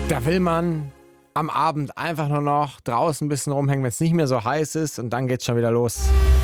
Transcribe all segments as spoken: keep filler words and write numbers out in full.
Da will man am Abend einfach nur noch draußen ein bisschen rumhängen, wenn es nicht mehr so heiß ist, und dann geht's schon wieder los.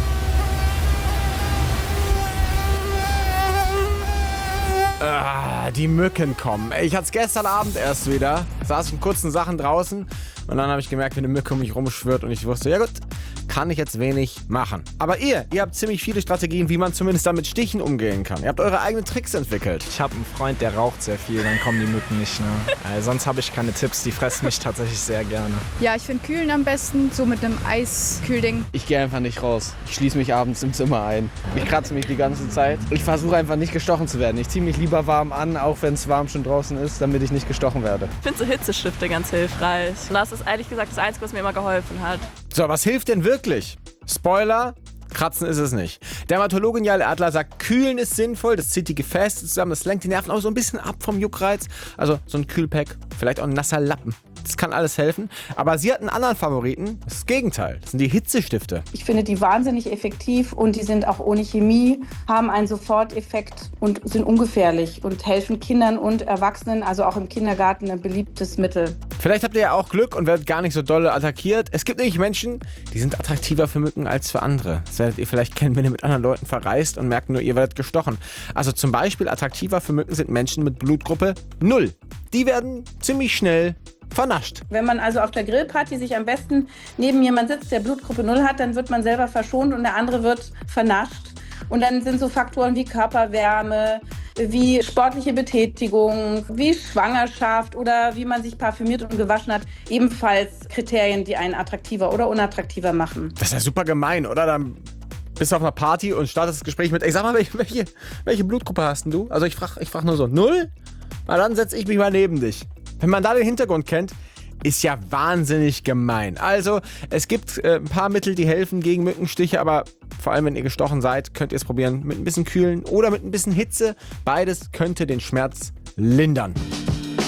Ah, die Mücken kommen. Ich hatte es gestern Abend erst wieder. Saß in kurzen Sachen draußen und dann habe ich gemerkt, wie eine Mücke um mich rumschwirrt, und ich wusste, ja gut, kann ich jetzt wenig machen. Aber ihr, ihr habt ziemlich viele Strategien, wie man zumindest damit Stichen umgehen kann. Ihr habt eure eigenen Tricks entwickelt. Ich habe einen Freund, der raucht sehr viel, dann kommen die Mücken nicht. Ne? Also sonst habe ich keine Tipps, die fressen mich tatsächlich sehr gerne. Ja, ich finde Kühlen am besten, so mit einem Eiskühlding. Ich gehe einfach nicht raus. Ich schließe mich abends im Zimmer ein. Ich kratze mich die ganze Zeit. Ich versuche einfach nicht gestochen zu werden. Ich ziehe mich lieber warm an, auch wenn es warm schon draußen ist, damit ich nicht gestochen werde. Ich finde so Hitzestifte ganz hilfreich. Und das ist ehrlich gesagt das Einzige, was mir immer geholfen hat. So, was hilft denn wirklich? Spoiler, kratzen ist es nicht. Dermatologin Jael Adler sagt, kühlen ist sinnvoll, das zieht die Gefäße zusammen, das lenkt die Nerven auch so ein bisschen ab vom Juckreiz. Also so ein Kühlpack, vielleicht auch ein nasser Lappen. Das kann alles helfen. Aber sie hat einen anderen Favoriten, das ist das Gegenteil. Das sind die Hitzestifte. Ich finde die wahnsinnig effektiv, und die sind auch ohne Chemie, haben einen Soforteffekt und sind ungefährlich und helfen Kindern und Erwachsenen, also auch im Kindergarten, ein beliebtes Mittel. Vielleicht habt ihr ja auch Glück und werdet gar nicht so dolle attackiert. Es gibt nämlich Menschen, die sind attraktiver für Mücken als für andere. Das werdet ihr vielleicht kennen, wenn ihr mit anderen Leuten verreist und merkt nur, ihr werdet gestochen. Also zum Beispiel attraktiver für Mücken sind Menschen mit Blutgruppe null. Die werden ziemlich schnell vernascht. Wenn man also auf der Grillparty sich am besten neben jemand sitzt, der Blutgruppe null hat, dann wird man selber verschont und der andere wird vernascht. Und dann sind so Faktoren wie Körperwärme, wie sportliche Betätigung, wie Schwangerschaft oder wie man sich parfümiert und gewaschen hat, ebenfalls Kriterien, die einen attraktiver oder unattraktiver machen. Das ist ja super gemein, oder? Dann bist du auf einer Party und startest das Gespräch mit, ey, sag mal, welche, welche, welche Blutgruppe hast denn du? Also ich frage ich frag nur so, null? Na, dann setze ich mich mal neben dich. Wenn man da den Hintergrund kennt, ist ja wahnsinnig gemein. Also, es gibt äh, ein paar Mittel, die helfen gegen Mückenstiche, aber vor allem, wenn ihr gestochen seid, könnt ihr es probieren mit ein bisschen Kühlen oder mit ein bisschen Hitze. Beides könnte den Schmerz lindern.